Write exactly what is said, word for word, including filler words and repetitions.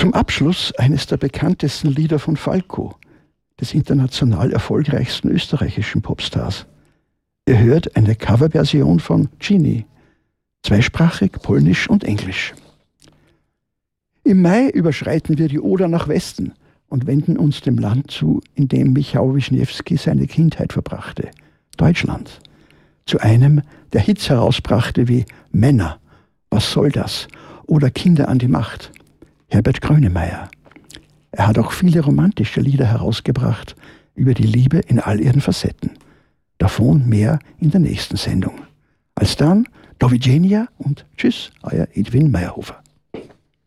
Zum Abschluss eines der bekanntesten Lieder von Falco, des international erfolgreichsten österreichischen Popstars. Ihr hört eine Coverversion von Genie, zweisprachig, polnisch und englisch. Im Mai überschreiten wir die Oder nach Westen und wenden uns dem Land zu, in dem Michał Wiśniewski seine Kindheit verbrachte, Deutschland. Zu einem, der Hits herausbrachte wie Männer, was soll das? Oder Kinder an die Macht, Herbert Grönemeyer. Er hat auch viele romantische Lieder herausgebracht über die Liebe in all ihren Facetten. Davon mehr in der nächsten Sendung. Alsdann, do widzenia und tschüss, euer Edwin Meyerhofer.